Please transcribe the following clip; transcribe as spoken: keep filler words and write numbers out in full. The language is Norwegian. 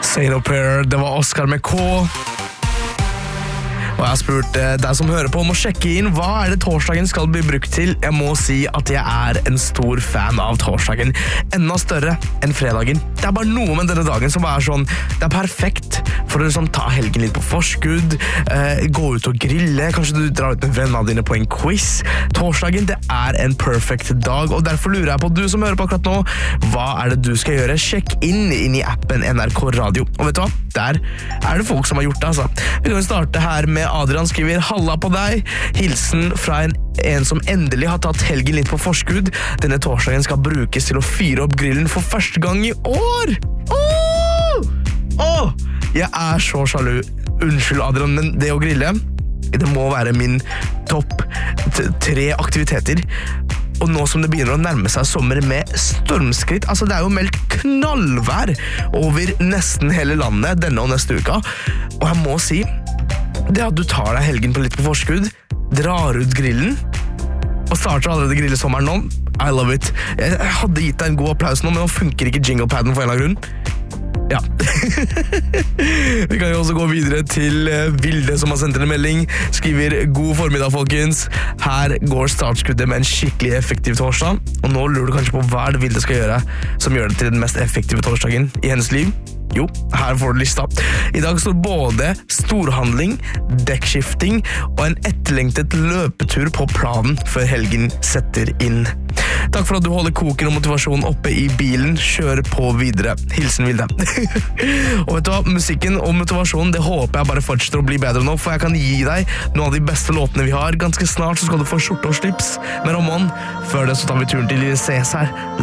Say No Prayer, det var Oscar med K. Og jeg har spurt deg som hører på om å sjekke inn hva er det torsdagen skal bli brukt til. Jeg må si at jeg er en stor fan av torsdagen. Enda større enn fredagen. Det er bare noe med denne dagen som er sånn, det er perfekt for å liksom ta helgen litt på forskudd, eh, gå ut og grille, kanskje du drar ut med vennene dine på en quiz. Torsdagen, det er en perfect dag, og derfor lurer jeg på du som hører på akkurat nå, hva er det du skal gjøre? Sjekk inn, inn i appen N R K Radio. Og vet du hva? Der er det folk som har gjort det, altså. Vi kan starte her med Adrian skriver «Halla på deg», hilsen fra en, en som endelig har tatt helgen litt på forskudd. Denne torsdagen skal brukes til å fyre opp grillen for første gang i år. Åh! Åh! Jeg er så sjalu. Unnskyld Adrian, men det å grille, det må være min topp tre aktiviteter. Og nå som det begynner å nærme seg sommer med stormskritt, altså det er jo meldt knallvær over nesten hele landet denne og neste uka. Og jeg må si, det at du tar deg helgen på litt på forskudd, drar ut grillen, og starter allerede grillesommeren nå, I love it. Jeg hadde gitt deg en god applaus nå, men nå funker ikke jinglepadden for en eller annen grunn. Ja. Vi kan jo også gå videre til Vilde som har sendt en melding. Skriver «God formiddag, folkens. Her går startskuddet med en skikkelig effektiv torsdag. Og nå lurer du kanskje på hva det Vilde skal gjøre som gjør det til den mest effektive torsdagen i hennes liv. Jo, her får du lista. I dag står både storhandling, dekkskifting og en etterlengtet løpetur på planen før helgen setter inn. Takk for at du holder koken og motivasjonen oppe i bilen. Kjør på videre. Hilsen Vilde. Og vet du hva, musikken og motivasjonen, det håper jeg bare fortsetter å bli bedre nå, for jeg kan gi deg noen av de beste låtene vi har. Ganske snart så skal du få skjorte og slips med Ramon. Før det så tar vi turen til Lille Cæsar.